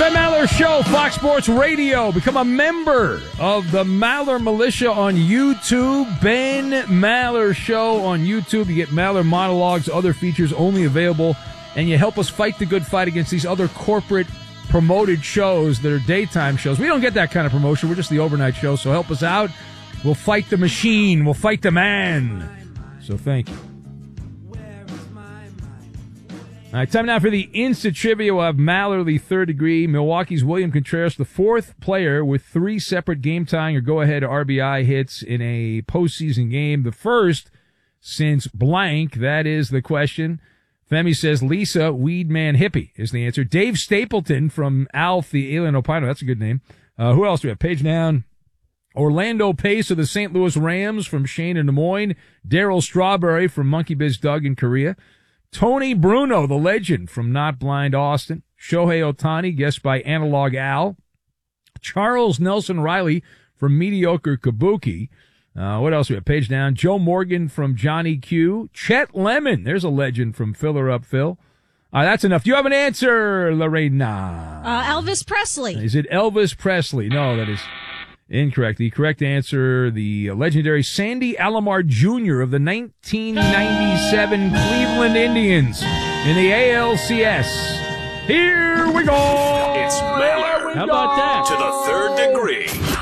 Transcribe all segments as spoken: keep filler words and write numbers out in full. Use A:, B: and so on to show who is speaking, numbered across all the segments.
A: Ben Maller Show, Fox Sports Radio. Become a member of the Maller Militia on YouTube. Ben Maller Show on YouTube. You get Maller monologues, other features only available, and you help us fight the good fight against these other corporate promoted shows that are daytime shows. We don't get that kind of promotion. We're just the overnight show, so help us out. We'll fight the machine. We'll fight the man. So thank you. All right, time now for the Insta Trivia. We'll have Mallerly, third degree. Milwaukee's William Contreras, the fourth player with three separate game-tying or go-ahead R B I hits in a postseason game. The first since blank. That is the question. Femi says Lisa Weedman Hippie is the answer. Dave Stapleton from Alf, the Alien Opino. That's a good name. Uh, who else do we have? Page down. Orlando Pace of the Saint Louis Rams from Shane in Des Moines. Daryl Strawberry from Monkey Biz Doug in Korea. Tony Bruno, the legend from Not Blind Austin. Shohei Ohtani, guessed by Analog Al. Charles Nelson Riley from Mediocre Kabuki. Uh, what else we have? Page down. Joe Morgan from Johnny Q. Chet Lemon, there's a legend from Filler Up Phil. Uh, that's enough. Do you have an answer, Lorena?
B: Uh, Elvis Presley.
A: Is it Elvis Presley? No, that is incorrect. The correct answer, the legendary Sandy Alomar Junior of the nineteen ninety-seven Cleveland Indians in the A L C S. Here we go.
C: It's Maller.
A: How about that?
C: To the third degree.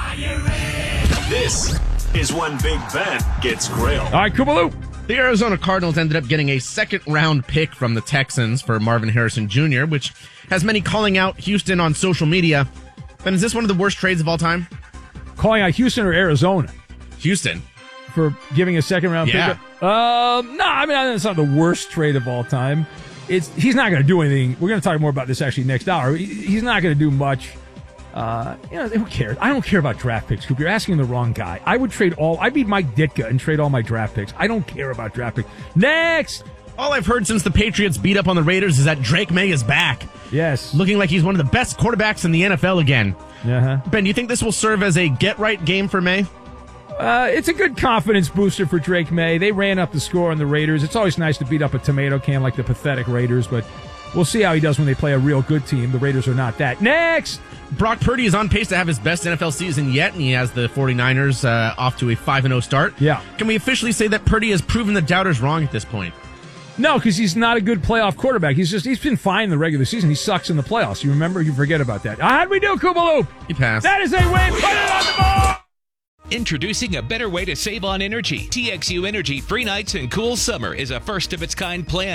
C: This is when Big Ben gets grilled.
A: All right, Kubaloo.
D: The Arizona Cardinals ended up getting a second-round pick from the Texans for Marvin Harrison Junior, which has many calling out Houston on social media. Ben, is this one of the worst trades of all time?
A: Calling out Houston or Arizona?
D: Houston.
A: For giving a second-round
D: yeah.
A: pick? Um, no, I mean, it's not the worst trade of all time. It's He's not going to do anything. We're going to talk more about this actually next hour. He's not going to do much. Uh, you know, who cares? I don't care about draft picks, Coop. You're asking the wrong guy. I would trade all, I'd be Mike Ditka and trade all my draft picks. I don't care about draft picks. Next!
D: All I've heard since the Patriots beat up on the Raiders is that Drake May is back.
A: Yes.
D: Looking like he's one of the best quarterbacks in the N F L again.
A: Uh-huh.
D: Ben, do you think this will serve as a get-right game for May?
A: Uh, it's a good confidence booster for Drake May. They ran up the score on the Raiders. It's always nice to beat up a tomato can like the pathetic Raiders, but we'll see how he does when they play a real good team. The Raiders are not that. Next!
D: Brock Purdy is on pace to have his best N F L season yet, and he has the 49ers uh, off to a five and oh start.
A: Yeah.
D: Can we officially say that Purdy has proven the doubters wrong at this point?
A: No, because he's not a good playoff quarterback. He's just he's been fine in the regular season. He sucks in the playoffs. You remember? You forget about that. How'd we do, Koopaloop?
D: He passed.
A: That is a win. Put it on the board.
E: Introducing a better way to save on energy. T X U Energy Free Nights and Cool Summer is a first-of-its-kind plan